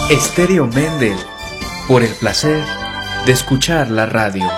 Estéreo Mendel, por el placer de escuchar la radio.